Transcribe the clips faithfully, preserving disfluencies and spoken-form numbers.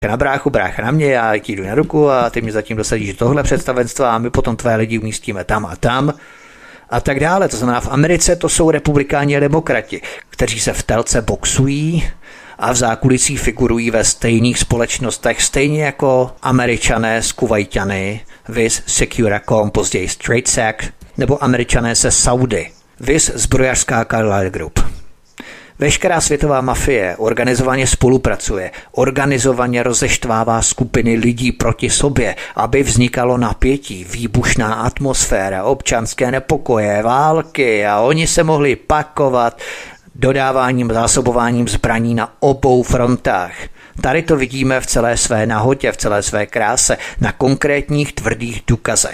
na bráchu, brácha na mě, já ti jdu na ruku a ty mě zatím dosadíš do tohle představenstva a my potom tvé lidi umístíme tam a tam a tak dále. To znamená, v Americe to jsou republikáni a demokrati, kteří se v telce boxují a v zákulisí figurují ve stejných společnostech, stejně jako Američané s Kuvajťany, viz Securacom, později TradeSec, nebo Američané se Saudy, viz zbrojařská Carlyle Group. Veškerá světová mafie organizovaně spolupracuje, organizovaně rozeštvává skupiny lidí proti sobě, aby vznikalo napětí, výbušná atmosféra, občanské nepokoje, války a oni se mohli pakovat dodáváním, zásobováním zbraní na obou frontách. Tady to vidíme v celé své nahotě, v celé své kráse, na konkrétních tvrdých důkazech.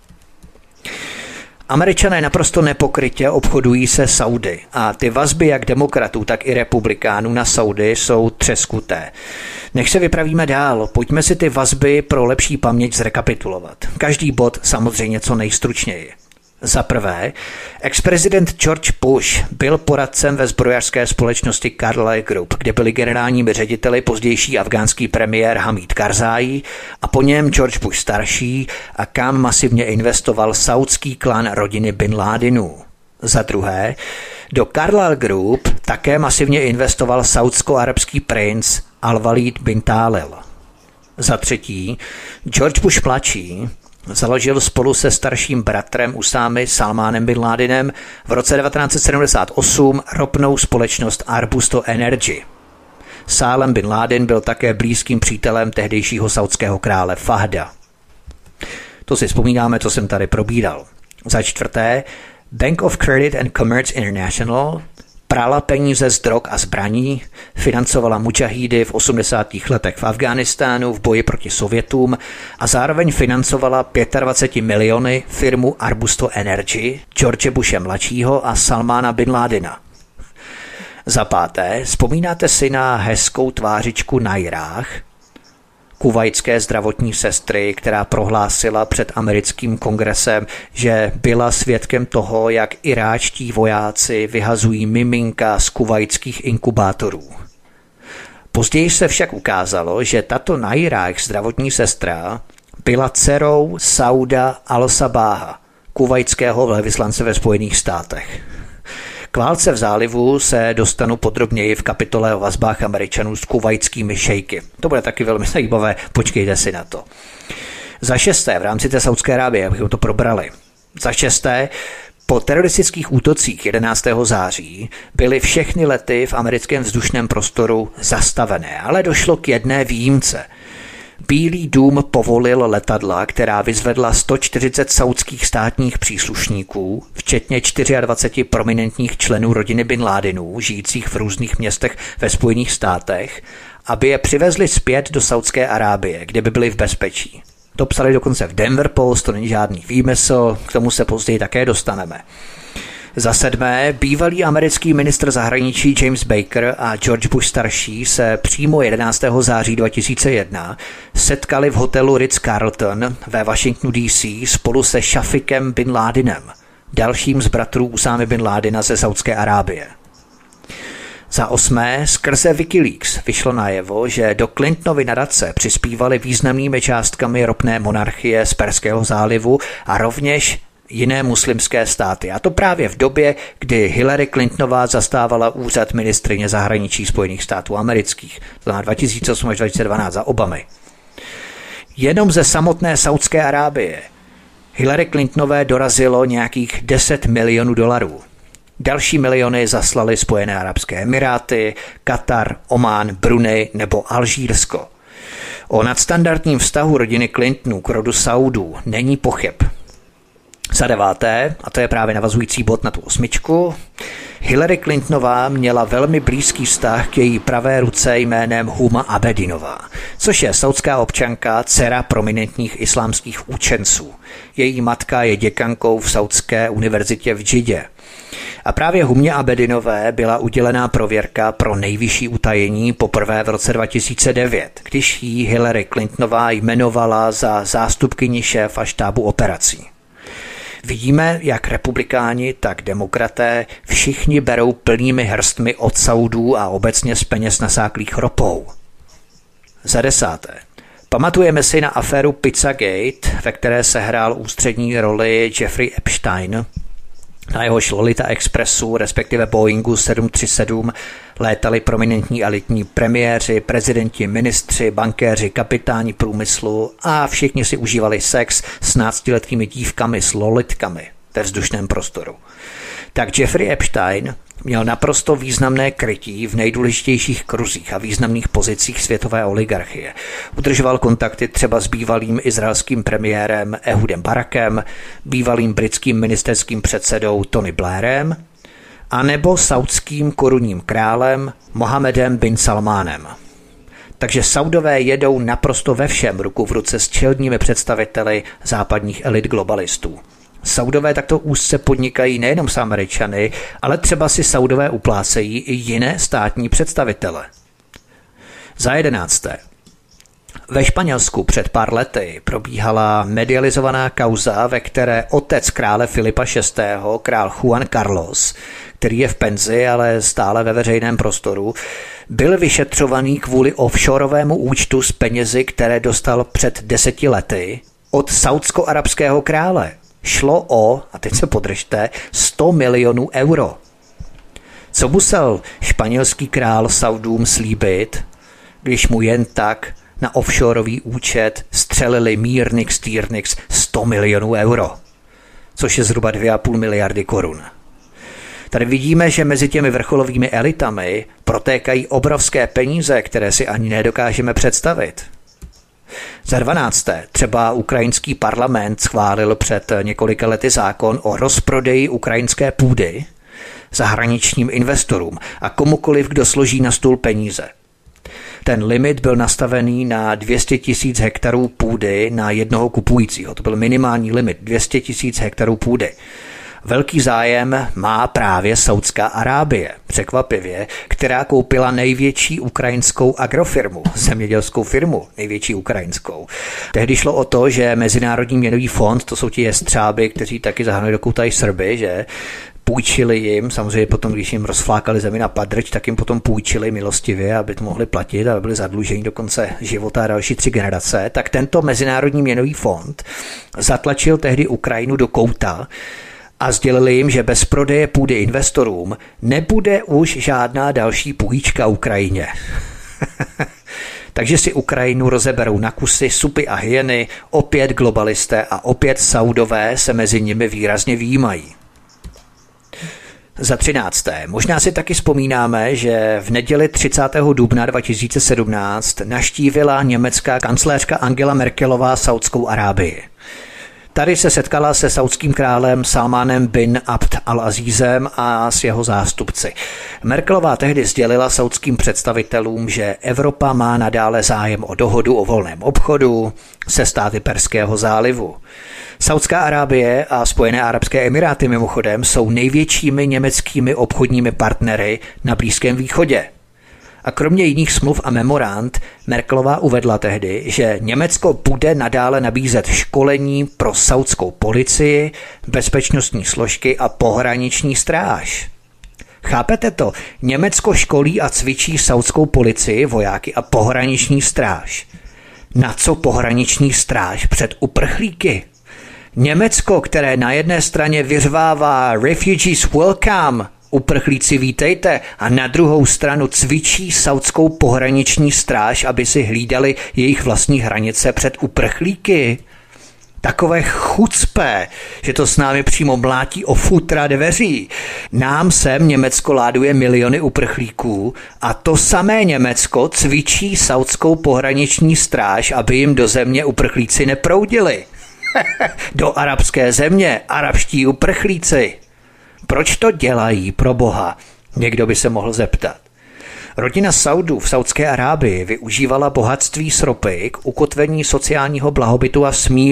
Američané naprosto nepokrytě obchodují se Saudy a ty vazby jak demokratů, tak i republikánů na Saudy jsou třeskuté. Než se vypravíme dál, pojďme si ty vazby pro lepší paměť zrekapitulovat. Každý bod samozřejmě co nejstručněji. Za prvé, ex-prezident George Bush byl poradcem ve zbrojařské společnosti Carlyle Group, kde byli generálními řediteli pozdější afgánský premiér Hamid Karzai a po něm George Bush starší, a kam masivně investoval saudský klan rodiny Bin Ládinů. Za druhé, do Carlyle Group také masivně investoval saudsko-arabský princ Al-Walid bin Talal. Za třetí, George Bush mladší založil spolu se starším bratrem Usámy Salmánem bin Ládinem v roce devatenáct set sedmdesát osm ropnou společnost Arbusto Energy. Salem bin Ládin byl také blízkým přítelem tehdejšího saudského krále Fahda. To si vzpomínáme, co jsem tady probíral. Za čtvrté, Bank of Credit and Commerce International prala peníze z drog a zbraní, financovala mudžahídy v osmdesátých letech v Afghánistánu v boji proti Sovětům a zároveň financovala dvacet pět miliony firmu Arbusto Energy, George Bushe mladšího a Salmána bin Ládina. Za páté, vzpomínáte si na hezkou tvářičku Najrách, kuvajské zdravotní sestry, která prohlásila před americkým kongresem, že byla svědkem toho, jak iráčtí vojáci vyhazují miminka z kuvajských inkubátorů. Později se však ukázalo, že tato Najrách zdravotní sestra byla dcerou Sauda al-Sabáha, kuvajského velvyslance ve Spojených státech. K válce v zálivu se dostanu podrobněji v kapitole o vazbách Američanů s kuvajskými šejky. To bude taky velmi zajímavé, počkejte si na to. Za šesté, v rámci té Saudské Arábie, abychom to probrali. Za šesté, po teroristických útocích jedenáctého září byly všechny lety v americkém vzdušném prostoru zastavené, ale došlo k jedné výjimce. Bílý dům povolil letadla, která vyzvedla sto čtyřicet saudských státních příslušníků, včetně dvacet čtyři prominentních členů rodiny Bin Ládinů, žijících v různých městech ve Spojených státech, aby je přivezli zpět do Saudské Arábie, kde by byli v bezpečí. To psali dokonce v Denver Post, to není žádný výmysl, k tomu se později také dostaneme. Za sedmé, bývalý americký ministr zahraničí James Baker a George Bush starší se přímo jedenáctého září dva tisíce jedna setkali v hotelu Ritz-Carlton ve Washingtonu D C spolu se Shafiqem bin Ládinem, dalším z bratrů Usámy bin Ládina ze Saudské Arábie. Za osmé, skrze Wikileaks vyšlo najevo, že do Clintonovy nadace přispívali významnými částkami ropné monarchie z Perského zálivu a rovněž jiné muslimské státy. A to právě v době, kdy Hillary Clintonová zastávala úřad ministryně zahraničí Spojených států amerických. To znamená dva tisíce osm až dva tisíce dvanáct za Obamy. Jenom ze samotné Saudské Arábie Hillary Clintonové dorazilo nějakých deset milionů dolarů. Další miliony zaslali Spojené arabské emiráty, Katar, Omán, Brunei nebo Alžírsko. O nadstandardním vztahu rodiny Clintonů k rodu Saudů není pochyb. Za deváté, a to je právě navazující bod na tu osmičku, Hillary Clintonová měla velmi blízký vztah k její pravé ruce jménem Huma Abedinová, což je saudská občanka, dcera prominentních islámských učenců. Její matka je děkankou v Saudské univerzitě v Džidě. A právě Humě Abedinové byla udělená prověrka pro nejvyšší utajení poprvé v roce dva tisíce devět, když ji Hillary Clintonová jmenovala za zástupkyni šéfa štábu operací. Vidíme, jak republikáni, tak demokraté všichni berou plnými hrstmi od Saudů a obecně z peněz nasáklých ropou. Za desáté. Pamatujeme si na aféru Pizzagate, ve které se hrál ústřední roli Jeffrey Epstein. Na jehož Lolita Expressu, respektive Boeingu sedm tři sedm, létali prominentní elitní premiéři, prezidenti, ministři, bankéři, kapitáni průmyslu a všichni si užívali sex s náctiletými dívkami, s lolitkami ve vzdušném prostoru. Tak Jeffrey Epstein měl naprosto významné krytí v nejdůležitějších kruzích a významných pozicích světové oligarchie. Udržoval kontakty třeba s bývalým izraelským premiérem Ehudem Barakem, bývalým britským ministerským předsedou Tony Blairem a nebo saudským korunním králem Mohamedem bin Salmánem. Takže Saudové jedou naprosto ve všem ruku v ruce s čelními představiteli západních elit globalistů. Saudové takto úzce podnikají nejenom s Američany, ale třeba si Saudové uplácejí i jiné státní představitele. Za jedenácté. Ve Španělsku před pár lety probíhala medializovaná kauza, ve které otec krále Filipa šestého., král Juan Carlos, který je v penzi, ale stále ve veřejném prostoru, byl vyšetřovaný kvůli offshoreovému účtu s penězi, které dostal před deseti lety od saudsko-arabského krále. Šlo o, a teď se podržte, sto milionů euro. Co musel španělský král Saudům slíbit, když mu jen tak na offshoreový účet střelili Mírnix Týrnix sto milionů euro, což je zhruba dvě a půl miliardy korun. Tady vidíme, že mezi těmi vrcholovými elitami protékají obrovské peníze, které si ani nedokážeme představit. Za dvanácté. Třeba ukrajinský parlament schválil před několika lety zákon o rozprodeji ukrajinské půdy zahraničním investorům a komukoliv, kdo složí na stůl peníze. Ten limit byl nastavený na dvě stě tisíc hektarů půdy na jednoho kupujícího. To byl minimální limit, dvě stě tisíc hektarů půdy. Velký zájem má právě Saudská Arábie, překvapivě, která koupila největší ukrajinskou agrofirmu, zemědělskou firmu, největší ukrajinskou. Tehdy šlo o to, že Mezinárodní měnový fond, to jsou ti jestřáby, kteří taky zahrnují do kouta i Srby, že půjčili jim, samozřejmě potom, když jim rozflákali zemi na padrč, tak jim potom půjčili milostivě, aby to mohli platit, aby byli zadluženi do konce života a další tři generace, tak tento Mezinárodní měnový fond zatlačil tehdy Ukrajinu do kouta a sdělili jim, že bez prodeje půdy investorům nebude už žádná další půjčka Ukrajině. Takže si Ukrajinu rozeberou na kusy, supy a hyeny, opět globalisté a opět Saudové se mezi nimi výrazně vyjímají. Za třinácté. Možná si taky vzpomínáme, že v neděli třicátého dubna dva tisíce sedmnáct navštívila německá kancléřka Angela Merkelová Saudskou Arábii. Tady se setkala se saudským králem Salmánem bin Abd al-Azízem a s jeho zástupci. Merkelová tehdy sdělila saudským představitelům, že Evropa má nadále zájem o dohodu o volném obchodu se státy Perského zálivu. Saudská Arábie a Spojené arabské emiráty mimochodem jsou největšími německými obchodními partnery na Blízkém východě. A kromě jiných smluv a memorand Merkelová uvedla tehdy, že Německo bude nadále nabízet školení pro saudskou policii, bezpečnostní složky a pohraniční stráž. Chápete to? Německo školí a cvičí saudskou policii, vojáky a pohraniční stráž. Na co pohraniční stráž před uprchlíky? Německo, které na jedné straně vyřvává refugees welcome, uprchlíci vítejte, a na druhou stranu cvičí saudskou pohraniční stráž, aby si hlídali jejich vlastní hranice před uprchlíky. Takové chucpe, že to s námi přímo mlátí o futra dveří. Nám sem Německo láduje miliony uprchlíků a to samé Německo cvičí saudskou pohraniční stráž, aby jim do země uprchlíci neproudili. Do arabské země, arabští uprchlíci. Proč to dělají, pro boha? Někdo by se mohl zeptat. Rodina Saudů v Saudské Arábii využívala bohatství s ropy k ukotvení sociálního blahobytu a smíru.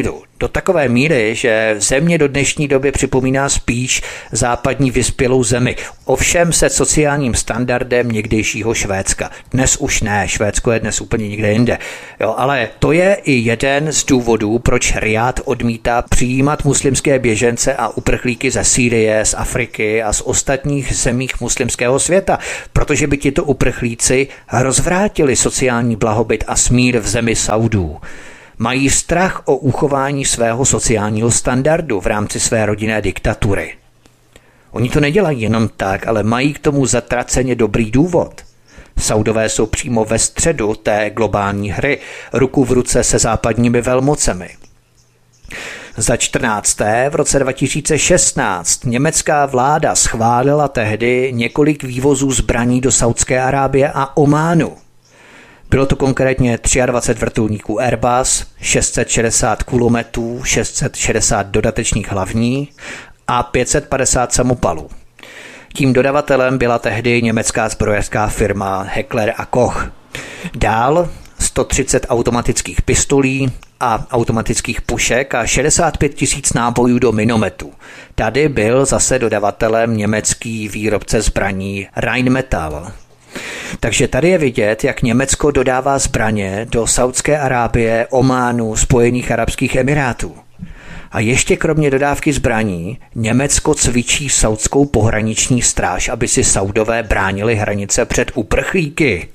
Do takové míry, že země do dnešní doby připomíná spíš západní vyspělou zemi. Ovšem se sociálním standardem někdejšího Švédska. Dnes už ne, Švédsko je dnes úplně někde jinde. Jo, ale to je i jeden z důvodů, proč Riad odmítá přijímat muslimské běžence a uprchlíky ze Sýrie, z Afriky a z ostatních zemích muslimského světa, protože by tito uprchlíci rozvrátili sociální blahobyt a smír v zemi Saudů. Mají strach o uchování svého sociálního standardu v rámci své rodinné diktatury. Oni to nedělají jenom tak, ale mají k tomu zatraceně dobrý důvod. Saudové jsou přímo ve středu té globální hry, ruku v ruce se západními velmocemi. Za čtrnácté v roce dva tisíce šestnáct německá vláda schválila tehdy několik vývozů zbraní do Saudské Arábie a Ománu. Bylo to konkrétně dvacet tři vrtulníků Airbus, šest set šedesát kulometů, šest set šedesát dodatečných hlavní a pět set padesát samopalů. Tím dodavatelem byla tehdy německá zbrojařská firma Heckler a Koch. Dál sto třicet automatických pistolí a automatických pušek a šedesát pět tisíc nábojů do minometu. Tady byl zase dodavatelem německý výrobce zbraní Rheinmetall. Takže tady je vidět, jak Německo dodává zbraně do Saudské Arábie, Ománu, Spojených arabských emirátů. A ještě kromě dodávky zbraní, Německo cvičí saudskou pohraniční stráž, aby si Saudové bránili hranice před uprchlíky.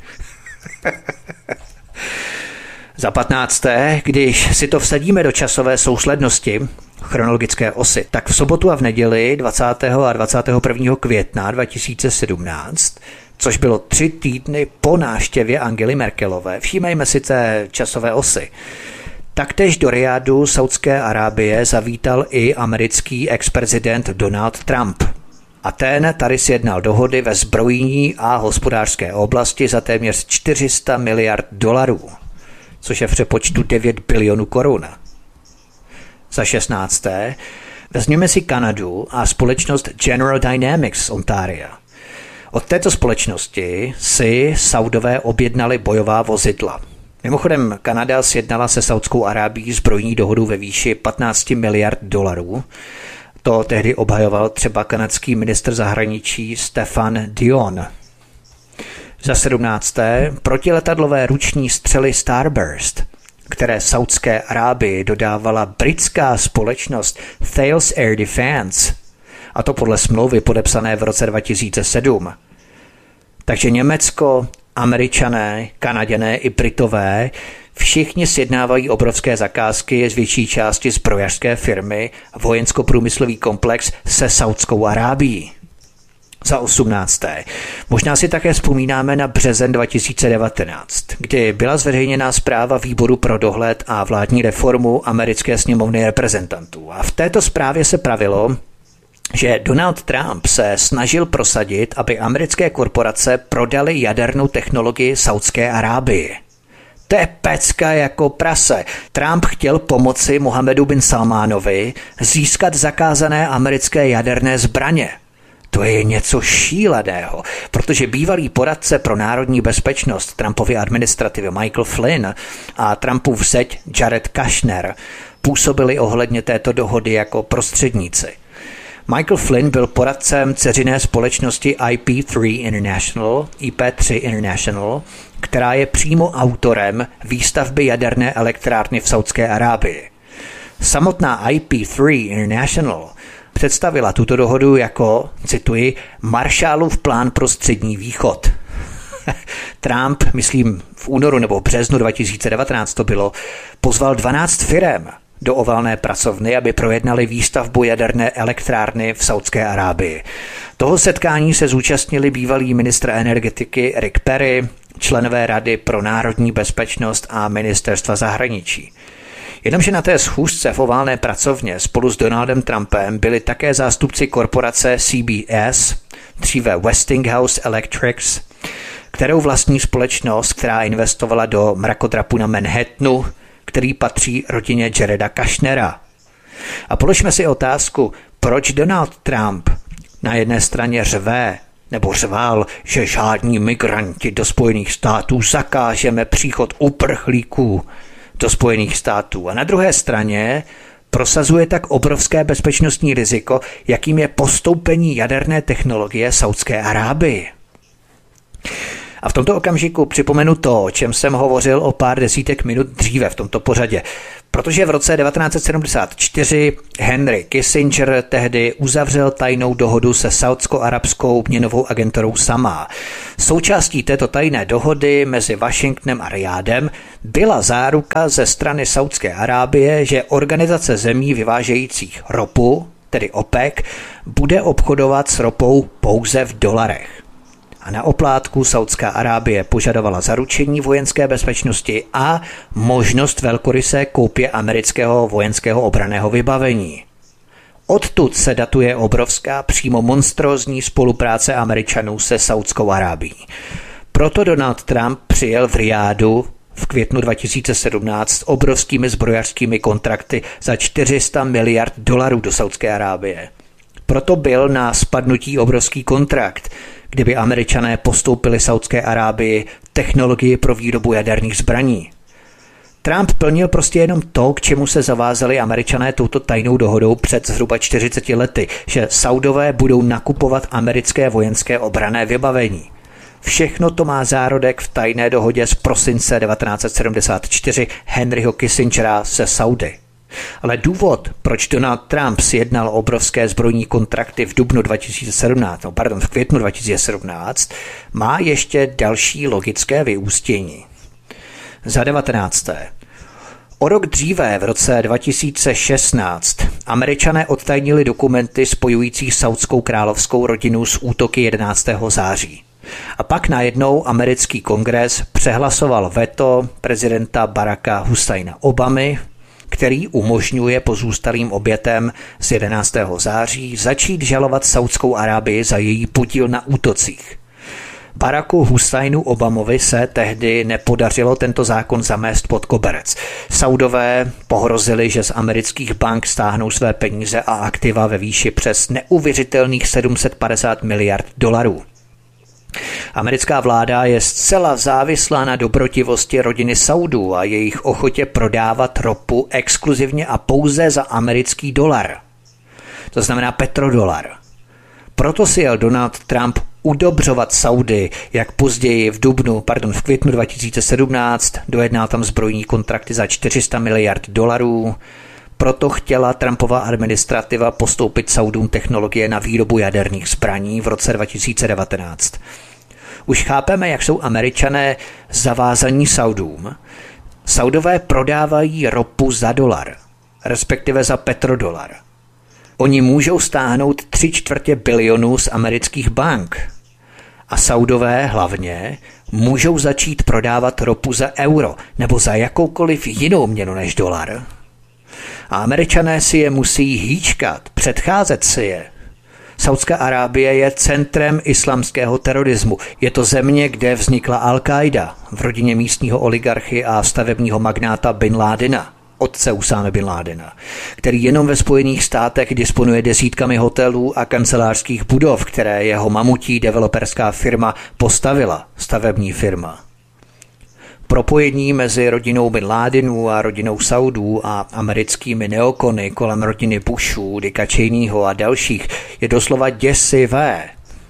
Za patnácté, když si to vsadíme do časové souslednosti, chronologické osy, tak v sobotu a v neděli dvacátého a dvacátého prvního května dva tisíce sedmnáct, což bylo tři týdny po návštěvě Angely Merkelové, všímejme si té časové osy, taktéž do Riadu Saudské Arábie zavítal i americký ex-prezident Donald Trump. A ten tady sjednal dohody ve zbrojní a hospodářské oblasti za téměř čtyři sta miliard dolarů, což je v přepočtu devět bilionů korun. Za šestnácté vezměme si Kanadu a společnost General Dynamics z Ontaria. Od této společnosti si Saudové objednali bojová vozidla. Mimochodem, Kanada sjednala se Saudskou Arábií zbrojní dohodu ve výši patnáct miliard dolarů. To tehdy obhajoval třeba kanadský ministr zahraničí Stefan Dion. Za sedmnácté protiletadlové ruční střely Starburst, které Saudské Arábii dodávala britská společnost Thales Air Defence, a to podle smlouvy podepsané v roce dva tisíce sedm. Takže Německo, Američané, Kanaděné i Britové všichni sjednávají obrovské zakázky z větší části zbrojařské firmy vojensko-průmyslový komplex se Saudskou Arábií. Za osmnácté. Možná si také vzpomínáme na březen dva tisíce devatenáct, kdy byla zveřejněná zpráva Výboru pro dohled a vládní reformu americké sněmovny reprezentantů. A v této zprávě se pravilo, že Donald Trump se snažil prosadit, aby americké korporace prodaly jadernou technologii Saudské Arábii. To je pecka jako prase. Trump chtěl pomoci Mohamedu bin Salmánovi získat zakázané americké jaderné zbraně. To je něco šíleného, protože bývalý poradce pro národní bezpečnost Trumpovy administrativy Michael Flynn a Trumpův zeď Jared Kushner působili ohledně této dohody jako prostředníci. Michael Flynn byl poradcem dceřiné společnosti I P tři International, I P tři International, která je přímo autorem výstavby jaderné elektrárny v Saudské Arábii. Samotná I P tři International představila tuto dohodu jako, cituji, Marshallův plán pro Střední východ. Trump, myslím v únoru nebo v březnu dva tisíce devatenáct to bylo, pozval dvanáct firem do ovalné pracovny, aby projednali výstavbu jaderné elektrárny v Saudské Arábii. Toho setkání se zúčastnili bývalý ministr energetiky Rick Perry, členové Rady pro národní bezpečnost a ministerstva zahraničí. Jenomže na té schůzce v oválné pracovně spolu s Donaldem Trumpem byli také zástupci korporace C B S, dříve Westinghouse Electric, kterou vlastní společnost, která investovala do mrakodrapu na Manhattanu, který patří rodině Jareda Kushnera. A položme si otázku, proč Donald Trump na jedné straně řve nebo řval, že žádní migranti do Spojených států, zakážeme příchod uprchlíků do Spojených států. A na druhé straně Prosazuje tak obrovské bezpečnostní riziko, jakým je postoupení jaderné technologie Saudské Arábii. A v tomto okamžiku připomenu to, o čem jsem hovořil o pár desítek minut dříve v tomto pořadě. Protože v roce devatenáct set sedmdesát čtyři Henry Kissinger tehdy uzavřel tajnou dohodu se saudsko-arabskou měnovou agenturou Sama. Součástí této tajné dohody mezi Washingtonem a Rijádem byla záruka ze strany Saudské Arábie, že organizace zemí vyvážejících ropu, tedy OPEC, bude obchodovat s ropou pouze v dolarech. A na oplátku Saudská Arábie požadovala zaručení vojenské bezpečnosti a možnost velkorysé koupě amerického vojenského obranného vybavení. Odtud se datuje obrovská, přímo monstrózní spolupráce Američanů se Saudskou Arábií. Proto Donald Trump přijel v Rijádu v květnu dva tisíce sedmnáct s obrovskými zbrojařskými kontrakty za čtyři sta miliard dolarů do Saudské Arábie. Proto byl na spadnutí obrovský kontrakt, kdyby Američané postoupili Saudské Arábii technologii pro výrobu jaderných zbraní. Trump plnil prostě jenom to, k čemu se zavázali Američané touto tajnou dohodou před zhruba čtyřiceti lety, že Saudové budou nakupovat americké vojenské obranné vybavení. Všechno to má zárodek v tajné dohodě z prosince devatenáct set sedmdesát čtyři Henryho Kissingera se Saudy. Ale důvod, proč Donald Trump sjednal obrovské zbrojní kontrakty v dubnu dva tisíce sedmnáct, no pardon, v květnu dva tisíce sedmnáct, má ještě další logické vyústění. Za devatenácté. O rok dříve, v roce dva tisíce šestnáct, Američané odtajnili dokumenty spojující saudskou královskou rodinu s útoky jedenáctého září. A pak najednou americký kongres přehlasoval veto prezidenta Baracka Husajna Obamy, který umožňuje pozůstalým obětem z jedenáctého září začít žalovat Saudskou Arábii za její podíl na útocích. Baracku Husajnu Obamovi se tehdy nepodařilo tento zákon zamést pod koberec. Saudové pohrozili, že z amerických bank stáhnou své peníze a aktiva ve výši přes neuvěřitelných sedm set padesát miliard dolarů. Americká vláda je zcela závislá na dobrotivosti rodiny Saudů a jejich ochotě prodávat ropu exkluzivně a pouze za americký dolar. To znamená petrodolar. Proto si jel Donald Trump udobřovat Saudy, jak později v dubnu, pardon, v květnu dva tisíce sedmnáct dojednal tam zbrojní kontrakty za čtyři sta miliard dolarů. Proto chtěla Trumpova administrativa postoupit Saudům technologie na výrobu jaderných zbraní v roce dva tisíce devatenáct. Už chápeme, jak jsou Američané zavázaní Saudům. Saudové prodávají ropu za dolar, respektive za petrodolar. Oni můžou stáhnout tři čtvrtě bilionů z amerických bank. A Saudové hlavně můžou začít prodávat ropu za euro nebo za jakoukoliv jinou měnu než dolar. A Američané si je musí hýčkat, předcházet si je. Saudská Arábie je centrem islamského terorismu. Je to země, kde vznikla Al-Qaida v rodině místního oligarchy a stavebního magnáta Bin Ládina, otce Usámy Bin Ládina, který jenom ve Spojených státech disponuje desítkami hotelů a kancelářských budov, které jeho mamutí developerská firma postavila, stavební firma. Propojení mezi rodinou Bin Ládinů a rodinou Saudů a americkými neokony kolem rodiny Bushů, Dicka Cheneyho a dalších je doslova děsivé.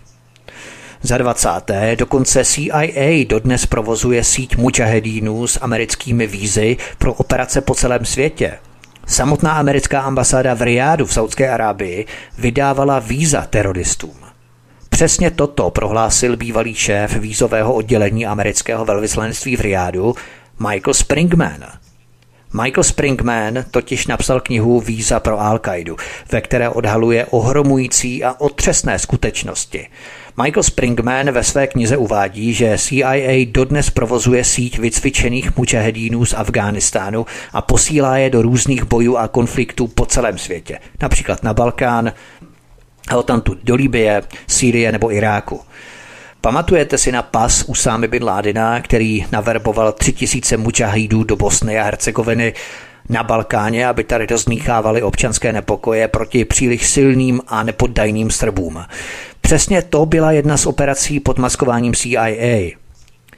Za dvacáté dokonce C I A dodnes provozuje síť mudžahedínů s americkými vízy pro operace po celém světě. Samotná americká ambasáda v Rijádu v Saudské Arábii vydávala víza teroristům. Přesně toto prohlásil bývalý šéf vízového oddělení amerického velvyslanectví v Rijádu Michael Springman. Michael Springman totiž napsal knihu Víza pro Al-Qaidu, ve které odhaluje ohromující a otřesné skutečnosti. Michael Springman ve své knize uvádí, že C I A dodnes provozuje síť vycvičených mudžahedínů z Afghánistánu a posílá je do různých bojů a konfliktů po celém světě, například na Balkán, a odtamtud do Libye, Sýrie nebo Iráku. Pamatujete si na pas Usámy Bin Ládina, který naverboval tři tisíce mudžahídů do Bosny a Hercegoviny na Balkáně, aby tady rozmíchávali občanské nepokoje proti příliš silným a nepoddajným Srbům. Přesně to byla jedna z operací pod maskováním C I A.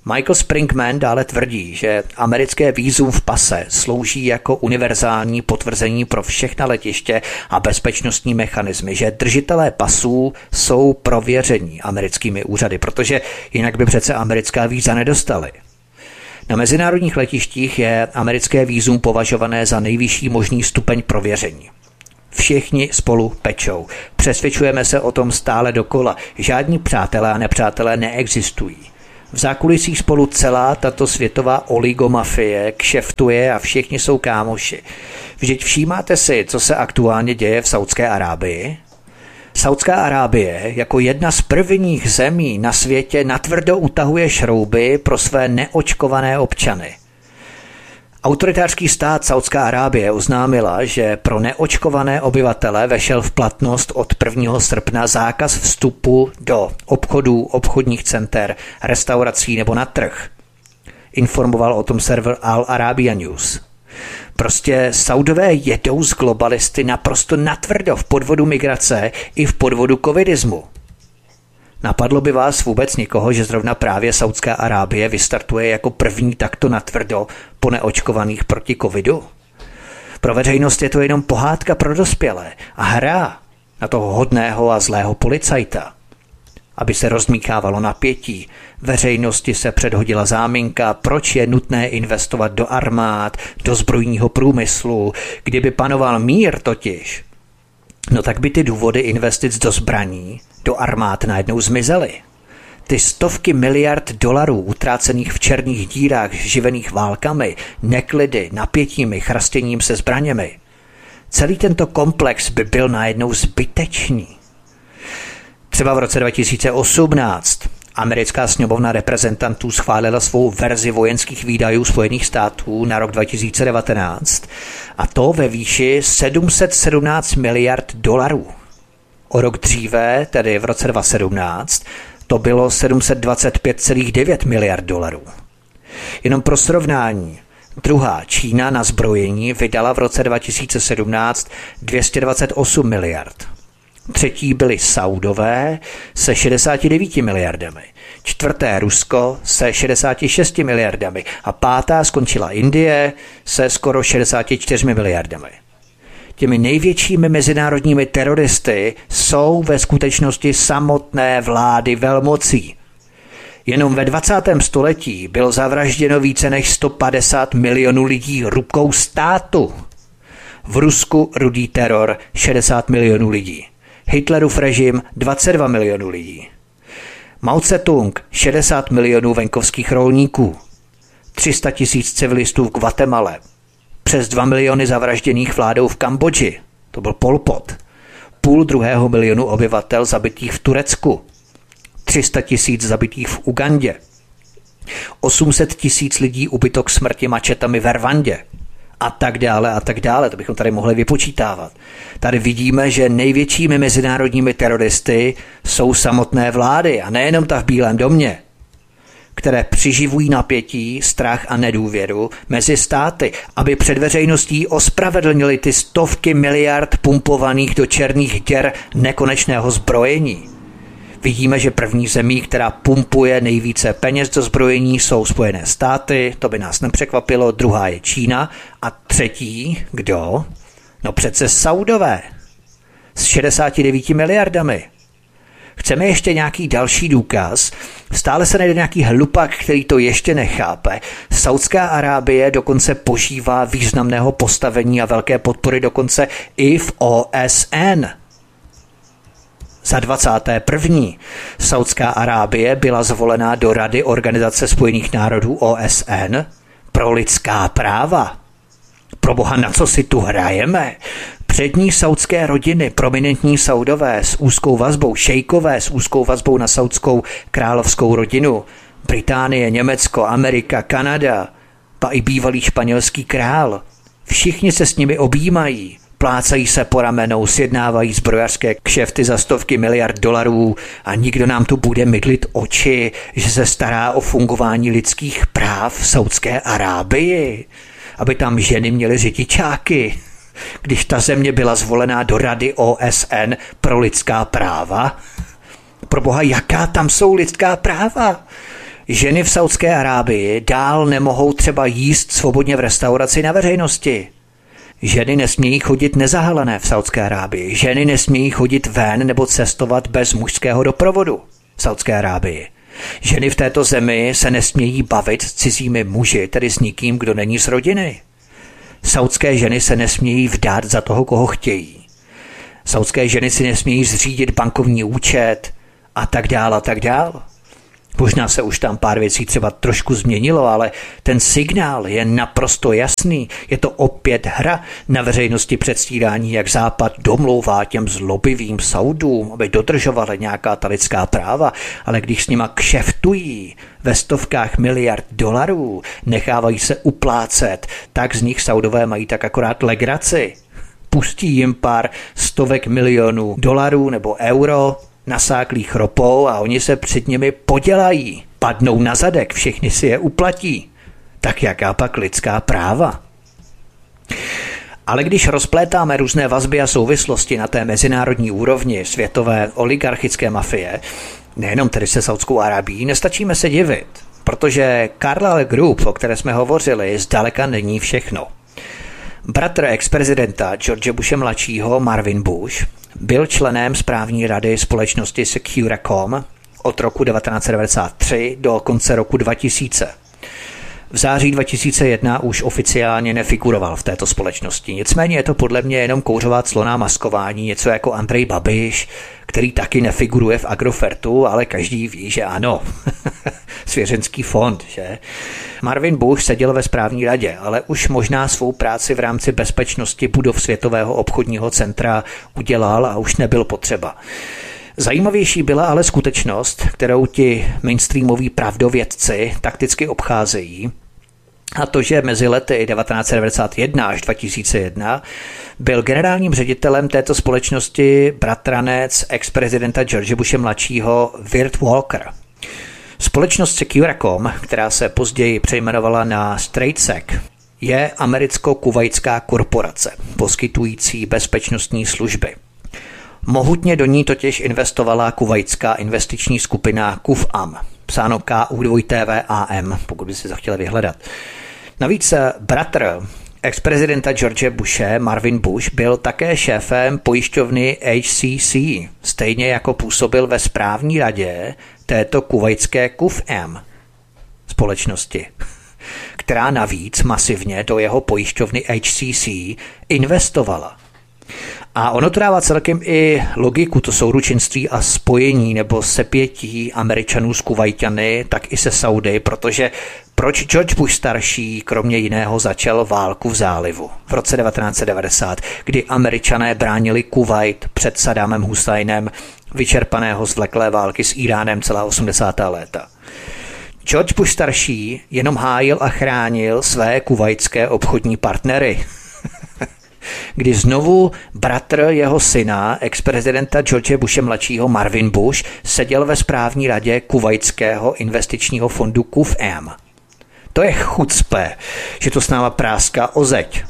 Michael Springman dále tvrdí, že americké vízum v pase slouží jako univerzální potvrzení pro všechna letiště a bezpečnostní mechanismy, že držitelé pasů jsou prověření americkými úřady, protože jinak by přece americká víza nedostali. Na mezinárodních letištích je americké vízum považované za nejvyšší možný stupeň prověření. Všichni spolu pečou. Přesvědčujeme se o tom stále dokola. Žádní přátelé a nepřátelé neexistují. V zákulisí spolu celá tato světová oligomafie kšeftuje a všichni jsou kámoši. Vždyť všímáte si, co se aktuálně děje v Saudské Arábii? Saudská Arábie jako jedna z prvních zemí na světě natvrdo utahuje šrouby pro své neočkované občany. Autoritářský stát Saudská Arábie oznámila, že pro neočkované obyvatele vešel v platnost od prvního srpna zákaz vstupu do obchodů, obchodních center, restaurací nebo na trh. Informoval o tom server Al Arabiya News. Prostě Saudové jedou z globalisty naprosto natvrdo v podvodu migrace i v podvodu covidismu. Napadlo by vás vůbec někoho, že zrovna právě Saudská Arábie vystartuje jako první takto natvrdo po neočkovaných proti covidu? Pro veřejnost je to jenom pohádka pro dospělé a hra na toho hodného a zlého policajta. Aby se rozmíchávalo napětí, veřejnosti se předhodila záminka, proč je nutné investovat do armád, do zbrojního průmyslu. Kdyby panoval mír totiž, no tak by ty důvody investic do zbraní, do armád najednou zmizely. Ty stovky miliard dolarů utrácených v černých dírách živených válkami, neklidy, napětími, chrastěním se zbraněmi. Celý tento komplex by byl najednou zbytečný. Třeba v roce dva tisíce osmnáct americká sněmovna reprezentantů schválila svou verzi vojenských výdajů Spojených států na rok dva tisíce devatenáct a to ve výši sedm set sedmnáct miliard dolarů. O rok dříve, tedy v roce dva tisíce sedmnáct, to bylo sedm set dvacet pět celá devět miliard dolarů. Jenom pro srovnání, druhá Čína na zbrojení vydala v roce dva tisíce sedmnáct dvě stě dvacet osm miliard. Třetí byly Saudové se šedesáti devíti miliardami, čtvrté Rusko se šedesáti šesti miliardami a pátá skončila Indie se skoro šedesáti čtyřmi miliardami. Těmi největšími mezinárodními teroristy jsou ve skutečnosti samotné vlády velmocí. Jenom ve dvacátém století bylo zavražděno více než sto padesát milionů lidí rukou státu. V Rusku rudý teror šedesát milionů lidí. Hitlerův režim dvacet dva milionů lidí. Mao Tse-tung šedesát milionů venkovských rolníků. tři sta tisíc civilistů v Guatemale. Přes dva miliony zavražděných vládou v Kambodži. To byl Pol Pot. Půl druhého milionu obyvatel zabitých v Turecku. tři sta tisíc zabitých v Ugandě. osm set tisíc lidí ubyto k smrti mačetami v Rwandě. A tak dále, a tak dále. To bychom tady mohli vypočítávat. Tady vidíme, že největšími mezinárodními teroristy jsou samotné vlády a nejenom ta v Bílém domě, které přiživují napětí, strach a nedůvěru mezi státy, aby před veřejností ospravedlnili ty stovky miliard pumpovaných do černých děr nekonečného zbrojení. Vidíme, že první zemí, která pumpuje nejvíce peněz do zbrojení, jsou Spojené státy, to by nás nepřekvapilo, druhá je Čína a třetí, kdo? No přece Saudové s šedesáti devíti miliardami. Chceme ještě nějaký další důkaz? Stále se najde nějaký hlupak, který to ještě nechápe. Saudská Arábie dokonce požívá významného postavení a velké podpory dokonce i v O S N. Za dvacáté první Saudská Arábie byla zvolená do Rady Organizace spojených národů O S N pro lidská práva. Proboha, na co si tu hrajeme? Přední saudské rodiny, prominentní Saudové s úzkou vazbou, šejkové s úzkou vazbou na saudskou královskou rodinu, Británie, Německo, Amerika, Kanada, pa i bývalý španělský král. Všichni se s nimi objímají, plácají se po ramenou, sjednávají zbrojařské kšefty za stovky miliard dolarů a nikdo nám tu bude mydlit oči, že se stará o fungování lidských práv v Saudské Arábii, aby tam ženy měly řidičáky. Když ta země byla zvolená do Rady O S N pro lidská práva? Proboha, jaká tam jsou lidská práva? Ženy v Saudské Arábii dál nemohou třeba jíst svobodně v restauraci na veřejnosti. Ženy nesmějí chodit nezahalené v Saudské Arábii. Ženy nesmějí chodit ven nebo cestovat bez mužského doprovodu v Saudské Arábii. Ženy v této zemi se nesmějí bavit s cizími muži, tedy s nikým, kdo není z rodiny. Saudské ženy se nesmějí vdát za toho, koho chtějí. Saudské ženy si nesmějí zřídit bankovní účet a tak dál a tak dál. Možná se už tam pár věcí třeba trošku změnilo, ale ten signál je naprosto jasný. Je to opět hra na veřejnosti předstírání, jak Západ domlouvá těm zlobivým Saudům, aby dodržovali nějaká ta lidská práva, ale když s nima kšeftují ve stovkách miliard dolarů, nechávají se uplácet, tak z nich Saudové mají tak akorát legraci. Pustí jim pár stovek milionů dolarů nebo euro, nasáklých ropou a oni se před nimi podělají. Padnou na zadek, všichni si je uplatí. Tak jaká pak lidská práva? Ale když rozplétáme různé vazby a souvislosti na té mezinárodní úrovni světové oligarchické mafie, nejenom tedy se Saudskou Arábií, nestačíme se divit, protože Carlyle Group, o které jsme hovořili, zdaleka není všechno. Bratr ex-prezidenta George Bushe mladšího, Marvin Bush, byl členem správní rady společnosti Securacom od roku devatenáct set devadesát tři do konce roku dva tisíce. V září dva tisíce jedna už oficiálně nefiguroval v této společnosti. Nicméně je to podle mě jenom kouřová cloná maskování, něco jako Andrej Babiš, který taky nefiguruje v Agrofertu, ale každý ví, že ano. Svěřenský fond, že? Marvin Bush seděl ve správní radě, ale už možná svou práci v rámci bezpečnosti budov Světového obchodního centra udělal a už nebyl potřeba. Zajímavější byla ale skutečnost, kterou ti mainstreamoví pravdovědci takticky obcházejí, a to, že mezi lety devatenáct set devadesát jedna až dva tisíce jedna byl generálním ředitelem této společnosti bratranec ex-prezidenta George Bushe mladšího Wirt Walker. Společnost Securacom, která se později přejmenovala na StraightSec, je americko-kuvajská korporace, poskytující bezpečnostní služby. Mohutně do ní totiž investovala kuvajská investiční skupina Kufam, psáno K U dvě T V A M, pokud by si to chtěli vyhledat. Navíc bratr ex-prezidenta George Bushe, Marvin Bush, byl také šéfem pojišťovny H C C, stejně jako působil ve správní radě této kuvajské Kufam společnosti, která navíc masivně do jeho pojišťovny H C C investovala. A ono to dává celkem i logiku, to souručenství a spojení nebo sepětí Američanů s Kuvajťany, tak i se Saudy, protože proč George Bush starší kromě jiného začal válku v zálivu v roce devatenáct set devadesát, kdy Američané bránili Kuvajt před Saddámem Husajnem, vyčerpaného z vleklé války s Iránem celá osmdesátá léta. George Bush starší jenom hájil a chránil své kuvajtské obchodní partnery. Kdy znovu bratr jeho syna, ex-prezidenta George Bushe mladšího Marvin Bush, seděl ve správní radě kuvajtského investičního fondu Kufam. To je chucpe, že to s náma práská o zeď.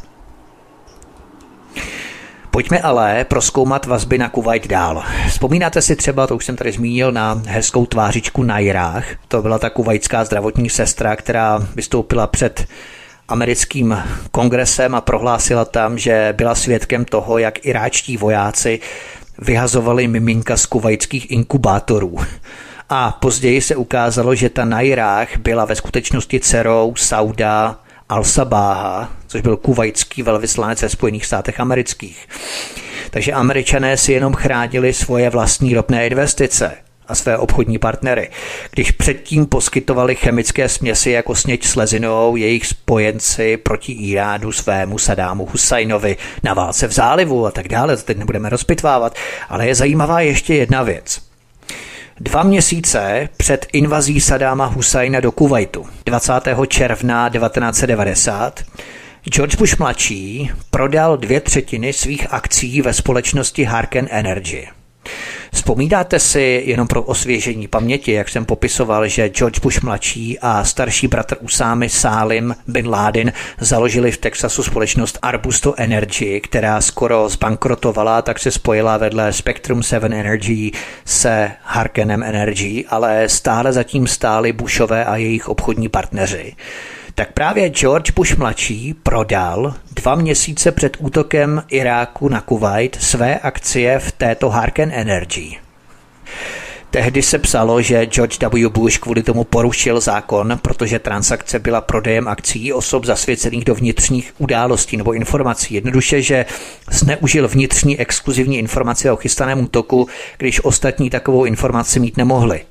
Pojďme ale prozkoumat vazby na Kuvajt dál. Vzpomínáte si třeba, to už jsem tady zmínil, na hezkou tvářičku Najrah. To byla ta kuvajtská zdravotní sestra, která vystoupila před americkým kongresem a prohlásila tam, že byla svědkem toho, jak iráčtí vojáci vyhazovali miminka z kuvajtských inkubátorů. A později se ukázalo, že ta Najrah byla ve skutečnosti dcerou Sauda al-Sabáha, což byl kuvajtský velvyslanec ve Spojených státech amerických. Takže Američané si jenom chránili svoje vlastní ropné investice a své obchodní partnery, když předtím poskytovali chemické směsi jako sněď slezinou jejich spojenci proti Iránu svému Saddámu Husajnovi na válce v zálivu a tak dále, to teď nebudeme rozpitvávat, ale je zajímavá ještě jedna věc. Dva měsíce před invazí Saddáma Husajna do Kuvajtu, dvacátého června devatenáct set devadesát, George Bush mladší prodal dvě třetiny svých akcií ve společnosti Harken Energy. Vzpomínáte si jenom pro osvěžení paměti, jak jsem popisoval, že George Bush mladší a starší bratr Usámy Salim bin Laden založili v Texasu společnost Arbusto Energy, která skoro zbankrotovala, tak se spojila vedle Spectrum sedm Energy se Harkenem Energy, ale stále zatím stáli Bushové a jejich obchodní partneři. Tak právě George Bush mladší prodal dva měsíce před útokem Iráku na Kuvajt své akcie v této Harken Energy. Tehdy se psalo, že George W. Bush kvůli tomu porušil zákon, protože transakce byla prodejem akcií osob zasvěcených do vnitřních událostí nebo informací. Jednoduše, že zneužil vnitřní exkluzivní informace o chystaném útoku, když ostatní takovou informaci mít nemohli.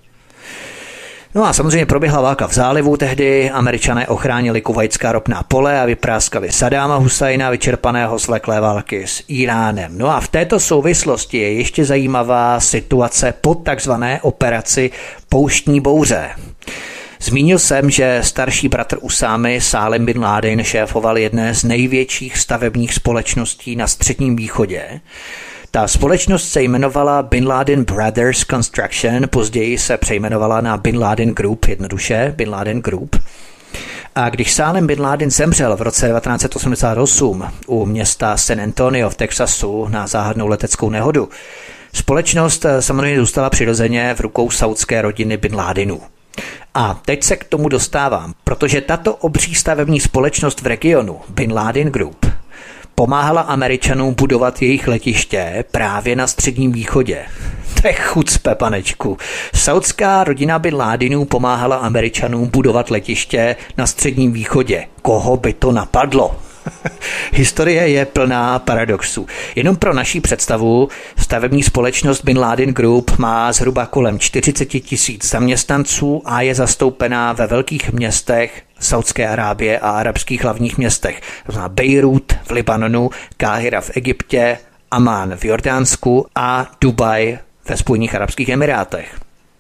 No a samozřejmě proběhla válka v zálivu, tehdy Američané ochránili kuvajtská ropná pole a vypráskali Saddáma Husajna, vyčerpaného z vleklé války s Iránem. No a v této souvislosti je ještě zajímavá situace po takzvané operaci Pouštní bouře. Zmínil jsem, že starší bratr Usámy Salim bin Laden šéfoval jedné z největších stavebních společností na Středním východě. Ta společnost se jmenovala Bin Laden Brothers Construction, později se přejmenovala na Bin Laden Group, jednoduše Bin Laden Group. A když Salim bin Laden zemřel v roce devatenáct set osmdesát osm u města San Antonio v Texasu na záhadnou leteckou nehodu, společnost samozřejmě zůstala přirozeně v rukou saudské rodiny Bin Ladenů. A teď se k tomu dostávám, protože tato obří stavební společnost v regionu Bin Laden Group pomáhala Američanům budovat jejich letiště právě na Středním východě. To je chucpe, panečku. Saudská rodina Bin Ladenů pomáhala Američanům budovat letiště na Středním východě. Koho by to napadlo? Historie je plná paradoxů. Jenom pro naší představu, stavební společnost Bin Laden Group má zhruba kolem čtyřicet tisíc zaměstnanců a je zastoupená ve velkých městech Saudské Arábie a arabských hlavních městech. To znamená Bejrút v Libanonu, Káhira v Egyptě, Amán v Jordánsku a Dubaj ve Spojených arabských emirátech.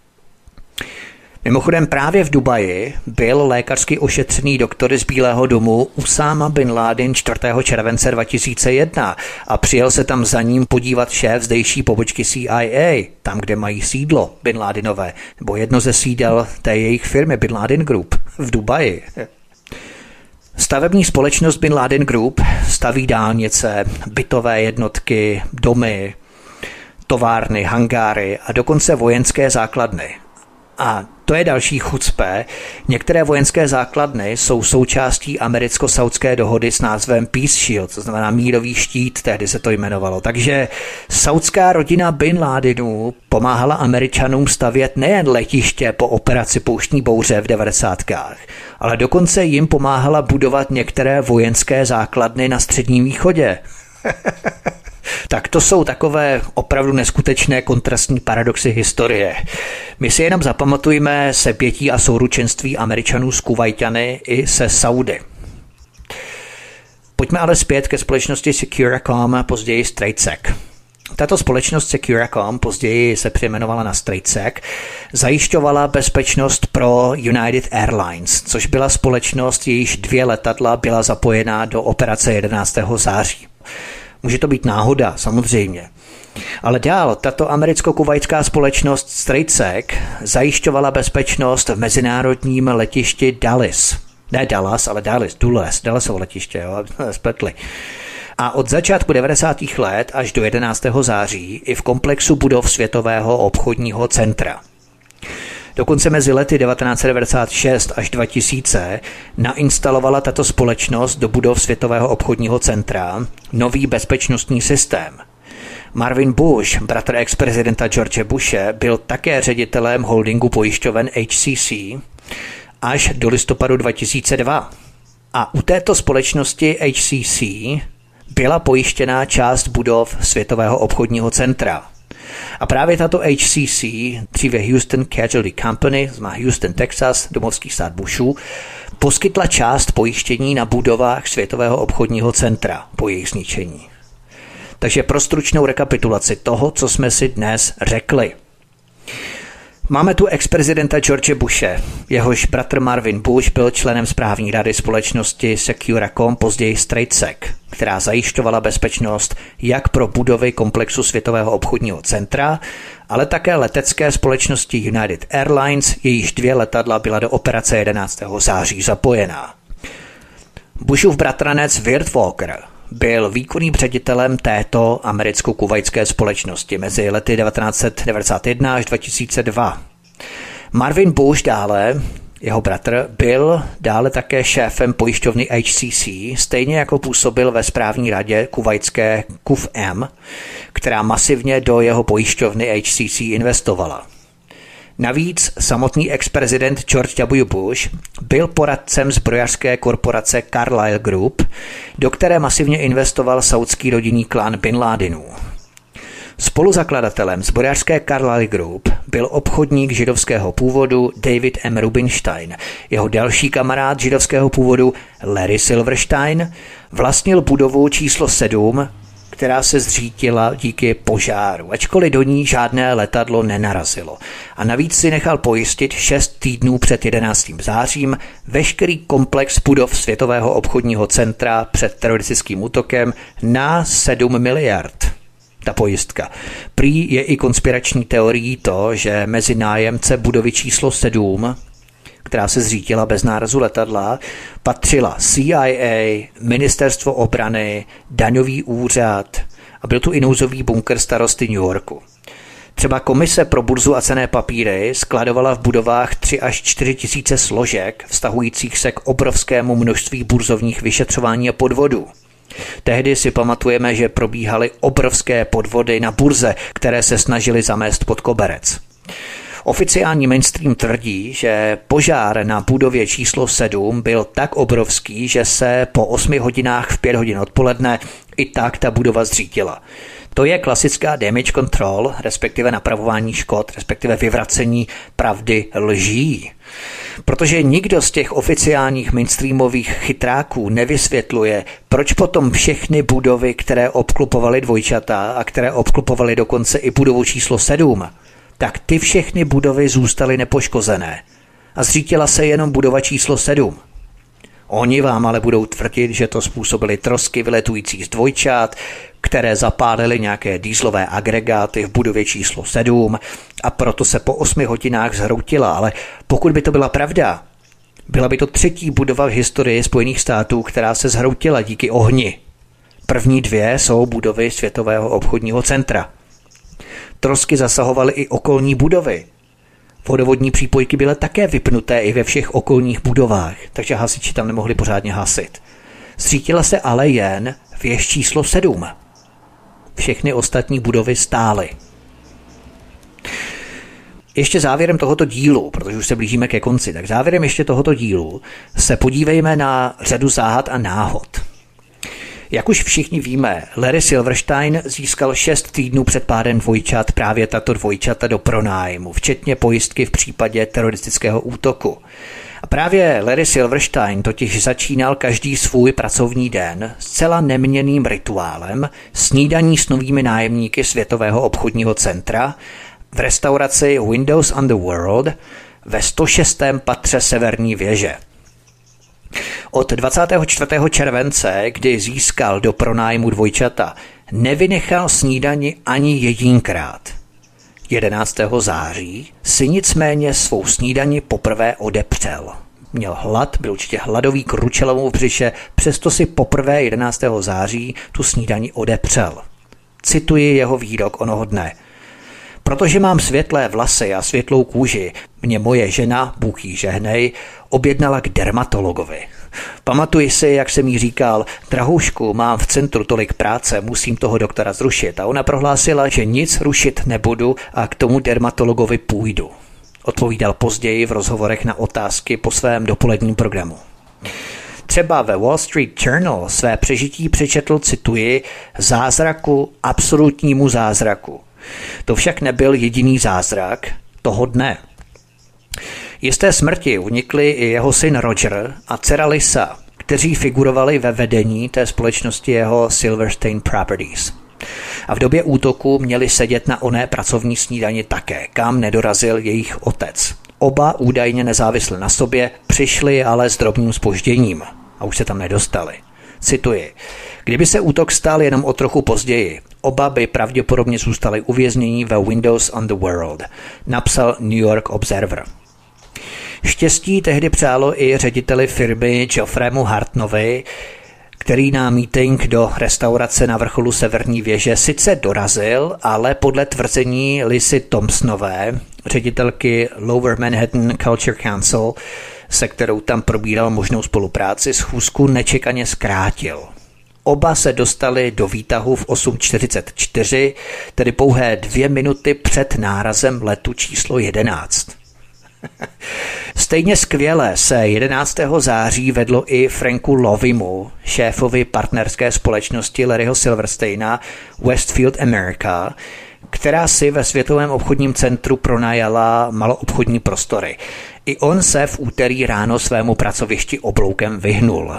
Mimochodem právě v Dubaji byl lékařsky ošetřený doktor z Bílého domu Usáma bin Laden čtvrtého července dva tisíce jedna a přijel se tam za ním podívat šéf zdejší pobočky C I A, tam, kde mají sídlo Bin Ladenové, nebo jedno ze sídel té jejich firmy Bin Laden Group v Dubaji. Stavební společnost Bin Laden Group staví dálnice, bytové jednotky, domy, továrny, hangáry a dokonce vojenské základny. A to je další chucpe. Některé vojenské základny jsou součástí americko-saudské dohody s názvem Peace Shield, to znamená mírový štít, tehdy se to jmenovalo. Takže saudská rodina Bin Ladenů pomáhala Američanům stavět nejen letiště po operaci Pouštní bouře v devadesátkách, ale dokonce jim pomáhala budovat některé vojenské základny na Středním východě. Tak to jsou takové opravdu neskutečné kontrastní paradoxy historie. My si jenom zapamatujme sepětí a souručenství Američanů s Kuvajťany i se Saudy. Pojďme ale zpět ke společnosti Securacom, později StraightSec. Tato společnost Securacom, později se přejmenovala na StraightSec, zajišťovala bezpečnost pro United Airlines, což byla společnost, jejíž dvě letadla byla zapojená do operace jedenáctého září. Může to být náhoda, samozřejmě. Ale dál, tato americko-kuvajská společnost StraightSec zajišťovala bezpečnost v mezinárodním letišti Dulles. Ne Dallas, ale Dulles, Dulles, Dullesovo letiště, jo, spletli. A od začátku devadesátých let až do jedenáctého září i v komplexu budov Světového obchodního centra. Dokonce mezi lety devatenáct set devadesát šest až dva tisíce nainstalovala tato společnost do budov Světového obchodního centra nový bezpečnostní systém. Marvin Bush, bratr ex-prezidenta George Bushe, byl také ředitelem holdingu pojišťoven H C C až do listopadu dva tisíce dva. A u této společnosti H C C byla pojištěná část budov Světového obchodního centra. A právě tato H C C, dříve Houston Casualty Company, znamená Houston, Texas, domovský stát Bushů, poskytla část pojištění na budovách Světového obchodního centra po jejich zničení. Takže pro stručnou rekapitulaci toho, co jsme si dnes řekli. Máme tu ex-prezidenta George Bushe. Jehož bratr Marvin Bush byl členem správní rady společnosti Securacom, později StraightSec. která zajišťovala bezpečnost jak pro budovy komplexu Světového obchodního centra, ale také letecké společnosti United Airlines, jejíž dvě letadla byla do operace jedenáctého září zapojená. Bushův bratranec Wirt Walker byl výkonným ředitelem této americko-kuvajské společnosti mezi lety devatenáct set devadesát jedna až dva tisíce dva. Marvin Bush dále, jeho bratr, byl dále také šéfem pojišťovny H C C, stejně jako působil ve správní radě kuvajské Q F M, která masivně do jeho pojišťovny H C C investovala. Navíc samotný ex-prezident George W. Bush byl poradcem zbrojařské korporace Carlyle Group, do které masivně investoval saudský rodinný klán Bin Ladenů. Spoluzakladatelem zbrojařské Carlyle Group byl obchodník židovského původu David M. Rubinstein. Jeho další kamarád židovského původu Larry Silverstein vlastnil budovu číslo sedm, která se zřítila díky požáru, ačkoliv do ní žádné letadlo nenarazilo. A navíc si nechal pojistit šest týdnů před jedenáctým zářím veškerý komplex budov Světového obchodního centra před teroristickým útokem na sedm miliard. Ta pojistka. Prý je i konspirační teorií to, že mezi nájemce budovy číslo sedm, která se zřítila bez nárazu letadla, patřila C I A, Ministerstvo obrany, daňový úřad a byl tu i nouzový bunkr starosty New Yorku. Třeba komise pro burzu a cenné papíry skladovala v budovách tři až čtyři tisíce složek vztahujících se k obrovskému množství burzovních vyšetřování a podvodů. Tehdy si pamatujeme, že probíhaly obrovské podvody na burze, které se snažily zamést pod koberec. Oficiální mainstream tvrdí, že požár na budově číslo sedm byl tak obrovský, že se po osmi hodinách v pět hodin odpoledne i tak ta budova zřítila. To je klasická damage control, respektive napravování škod, respektive vyvracení pravdy lží. Protože nikdo z těch oficiálních mainstreamových chytráků nevysvětluje, proč potom všechny budovy, které obklopovaly dvojčata a které obklopovaly dokonce i budovu číslo sedm, tak ty všechny budovy zůstaly nepoškozené. A zřítila se jenom budova číslo sedm. Oni vám ale budou tvrdit, že to způsobily trosky vyletující z dvojčat, které zapálily nějaké dieselové agregáty v budově číslo sedm a proto se po osmi hodinách zhroutila. Ale pokud by to byla pravda, byla by to třetí budova v historii Spojených států, která se zhroutila díky ohni. První dvě jsou budovy Světového obchodního centra. Trosky zasahovaly i okolní budovy. Vodovodní přípojky byly také vypnuté i ve všech okolních budovách, takže hasiči tam nemohli pořádně hasit. Zřítila se ale jen věž číslo sedm. Všechny ostatní budovy stály. Ještě závěrem tohoto dílu, protože už se blížíme ke konci, tak závěrem ještě tohoto dílu se podívejme na řadu záhad a náhod. Jak už všichni víme, Larry Silverstein získal šest týdnů před pádem dvojčat právě tato dvojčata do pronájmu, včetně pojistky v případě teroristického útoku. A právě Larry Silverstein totiž začínal každý svůj pracovní den zcela neměnným rituálem snídaní s novými nájemníky Světového obchodního centra v restauraci Windows on the World ve sto šestém patře severní věže. Od dvacátého čtvrtého července, kdy získal do pronájmu dvojčata, nevynechal snídani ani jedinkrát. jedenáctého září si nicméně svou snídani poprvé odepřel. Měl hlad, byl určitě hladový k ručelovu v břiše, přesto si poprvé jedenáctého září tu snídani odepřel. Cituji jeho výrok onoho dne. Protože mám světlé vlasy a světlou kůži, mě moje žena, Bůh jí žehnej, objednala k dermatologovi. Pamatuji si, jak jsem jí říkal, drahoušku, mám v centru tolik práce, musím toho doktora zrušit. A ona prohlásila, že nic rušit nebudu a k tomu dermatologovi půjdu. Odpovídal později v rozhovorech na otázky po svém dopoledním programu. Třeba ve Wall Street Journal své přežití přečetl, cituji, zázraku, absolutnímu zázraku. To však nebyl jediný zázrak toho dne. Jisté smrti unikli i jeho syn Roger a dcera Lisa, kteří figurovali ve vedení té společnosti jeho Silverstein Properties. A v době útoku měli sedět na oné pracovní snídani také, kam nedorazil jejich otec. Oba údajně nezávisle na sobě, přišli ale s drobným zpožděním a už se tam nedostali. Cituji. Kdyby se útok stal jenom o trochu později, oba by pravděpodobně zůstali uvězněni ve Windows on the World, napsal New York Observer. Štěstí tehdy přálo i řediteli firmy Geoffreymu Hartnovi, který na meeting do restaurace na vrcholu Severní věže sice dorazil, ale podle tvrzení Lisy Thompsonové, ředitelky Lower Manhattan Culture Council, se kterou tam probíral možnou spolupráci, schůzku nečekaně zkrátil. Oba se dostali do výtahu v osm čtyřicet čtyři, tedy pouhé dvě minuty před nárazem letu číslo jedenáct. Stejně skvěle se jedenáctého září vedlo i Franku Lovimu, šéfovi partnerské společnosti Larryho Silversteina Westfield America, která si ve Světovém obchodním centru pronajala maloobchodní prostory. I on se v úterý ráno svému pracovišti obloukem vyhnul.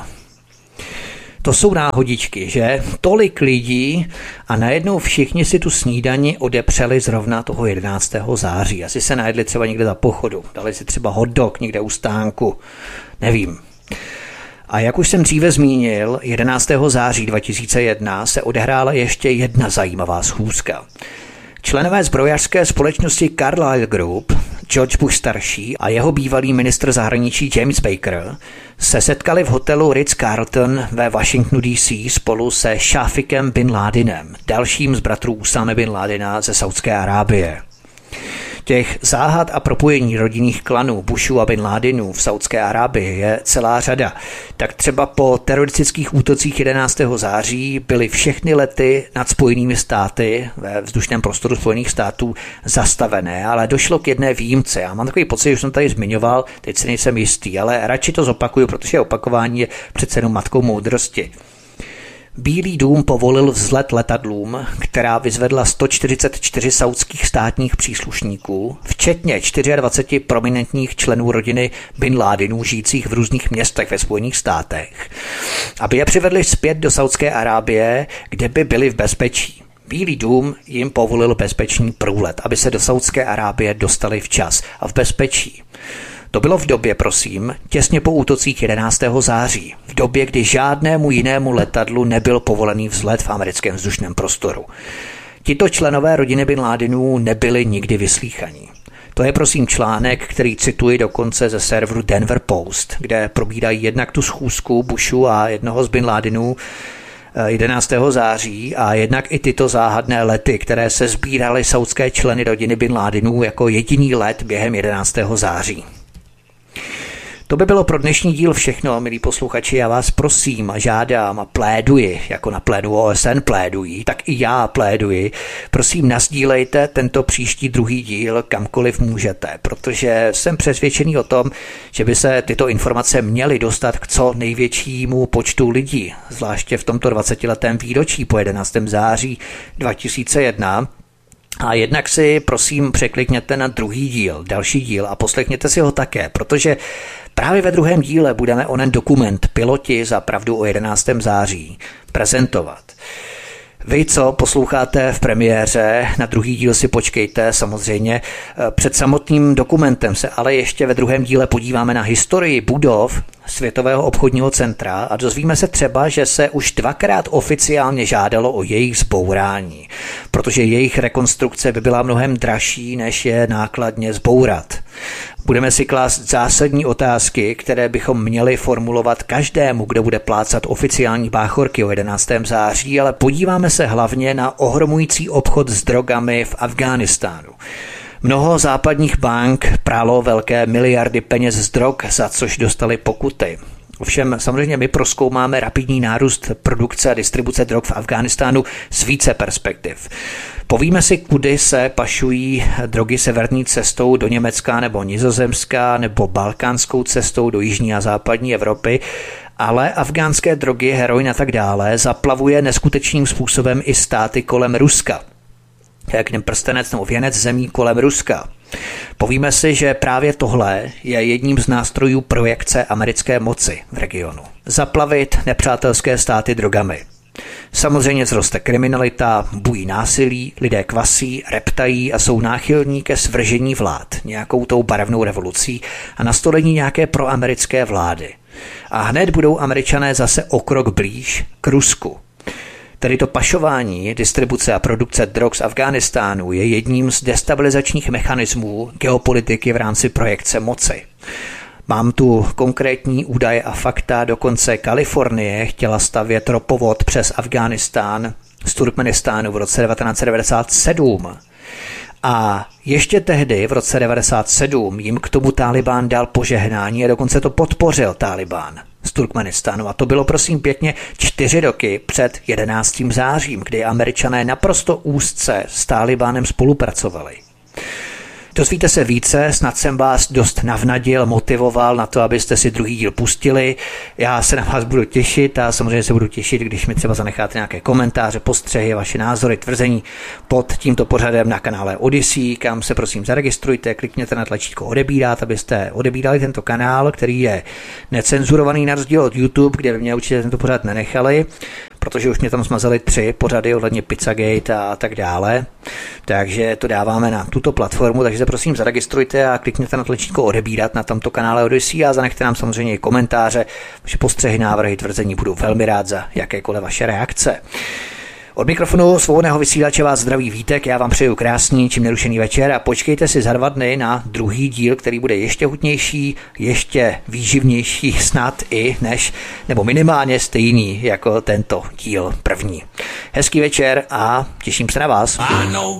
To jsou náhodičky, že? Tolik lidí a najednou všichni si tu snídani odepřeli zrovna toho jedenáctého září. Asi se najedli třeba někde za pochodu, dali si třeba hot dog někde u stánku, nevím. A jak už jsem dříve zmínil, jedenáctého září dva tisíce jedna se odehrála ještě jedna zajímavá schůzka. Členové zbrojařské společnosti Carlyle Group, George Bush starší a jeho bývalý ministr zahraničí James Baker se setkali v hotelu Ritz-Carlton ve Washingtonu D C spolu se Šáfikem bin Ládinem, dalším z bratrů Usámy bin Ládina ze Saudské Arábie. Těch záhad a propojení rodinných klanů Bushů a bin Ládinů v Saudské Arábii je celá řada. Tak třeba po teroristických útocích jedenáctého září byly všechny lety nad Spojenými státy ve vzdušném prostoru Spojených států zastavené, ale došlo k jedné výjimce. Já mám takový pocit, že jsem tady zmiňoval, teď si nejsem jistý, ale radši to zopakuju, protože opakování je přece jenom matkou moudrosti. Bílý dům povolil vzlet letadlům, která vyzvedla sto čtyřicet čtyři saudských státních příslušníků, včetně dvacet čtyři prominentních členů rodiny bin Ládinů žijících v různých městech ve Spojených státech, aby je přivedli zpět do Saudské Arábie, kde by byli v bezpečí. Bílý dům jim povolil bezpečný průlet, aby se do Saudské Arábie dostali včas a v bezpečí. To bylo v době, prosím, těsně po útocích jedenáctého září, v době, kdy žádnému jinému letadlu nebyl povolený vzlet v americkém vzdušném prostoru. Tito členové rodiny bin Ládinů nebyli nikdy vyslýchaní. To je prosím článek, který cituji dokonce ze serveru Denver Post, kde probírají jednak tu schůzku Bushu a jednoho z bin Ládinů jedenáctého září a jednak i tyto záhadné lety, které se sbíraly saudské členy rodiny bin Ládinů jako jediný let během jedenáctého září. To by bylo pro dnešní díl všechno, milí posluchači, já vás prosím a žádám a pléduji, jako na plédu O S N plédují, tak i já pléduji. Prosím, nasdílejte tento příští druhý díl kamkoliv můžete, protože jsem přesvědčený o tom, že by se tyto informace měly dostat k co největšímu počtu lidí, zvláště v tomto dvacetiletém výročí po jedenáctého září dva tisíce jedna. A jednak si prosím překlikněte na druhý díl, další díl a poslechněte si ho také, protože právě ve druhém díle budeme onen dokument Piloti za pravdu o jedenáctého září prezentovat. Vy, co posloucháte v premiéře, na druhý díl si počkejte samozřejmě. Před samotným dokumentem se ale ještě ve druhém díle podíváme na historii budov Světového obchodního centra a dozvíme se třeba, že se už dvakrát oficiálně žádalo o jejich zbourání, protože jejich rekonstrukce by byla mnohem dražší, než je nákladně zbourat. Budeme si klást zásadní otázky, které bychom měli formulovat každému, kdo bude plácat oficiální báchorky o jedenáctého září, ale podíváme se hlavně na ohromující obchod s drogami v Afghánistánu. Mnoho západních bank prálo velké miliardy peněz z drog, za což dostali pokuty. Ovšem samozřejmě my prozkoumáme rapidní nárůst produkce a distribuce drog v Afghánistánu z více perspektiv. Povíme si, kudy se pašují drogy severní cestou do Německa nebo Nizozemska nebo balkánskou cestou do jižní a západní Evropy, ale afgánské drogy, heroin a tak dále zaplavuje neskutečným způsobem i státy kolem Ruska. Jak prstenec nebo věnec zemí kolem Ruska. Povíme si, že právě tohle je jedním z nástrojů projekce americké moci v regionu. Zaplavit nepřátelské státy drogami. Samozřejmě zroste kriminalita, bují násilí, lidé kvasí, reptají a jsou náchylní ke svržení vlád, nějakou tou barevnou revolucí a nastolení nějaké proamerické vlády. A hned budou Američané zase o krok blíž k Rusku. Tedy to pašování, distribuce a produkce drog z Afghánistánu je jedním z destabilizačních mechanismů geopolitiky v rámci projekce moci. Mám tu konkrétní údaje a fakta, dokonce Kalifornie chtěla stavět ropovod přes Afghánistán z Turkmenistánu v roce devatenáct set devadesát sedm. A ještě tehdy, v roce devadesát sedm, jim k tomu Tálibán dal požehnání a dokonce to podpořil Tálibán z Turkmenistánu. A to bylo prosím pěkně čtyři roky před jedenáctým zářím, kdy Američané naprosto úzce s Tálibánem spolupracovali. Dozvíte se více, snad jsem vás dost navnadil, motivoval na to, abyste si druhý díl pustili. Já se na vás budu těšit a samozřejmě se budu těšit, když mi třeba zanecháte nějaké komentáře, postřehy, vaše názory, tvrzení pod tímto pořadem na kanále Odyssey, kam se prosím zaregistrujte, klikněte na tlačítko odebírat, abyste odebírali tento kanál, který je necenzurovaný na rozdíl od YouTube, kde by mě určitě tento pořad nenechali, protože už mě tam smazali tři pořady ohledně Pizzagate a tak dále. Takže to dáváme na tuto platformu, takže se prosím zaregistrujte a klikněte na tlačítko odebírat na tomto kanále Odyssey a zanechte nám samozřejmě i komentáře, vaše postřehy, návrhy, tvrzení, budu velmi rád za jakékoliv vaše reakce. Od mikrofonu Svobodného vysílače vás zdraví Vítek, já vám přeju krásný čím nerušený večer a počkejte si za dva dny na druhý díl, který bude ještě hutnější, ještě výživnější snad i než, nebo minimálně stejný jako tento díl první. Hezký večer a těším se na vás.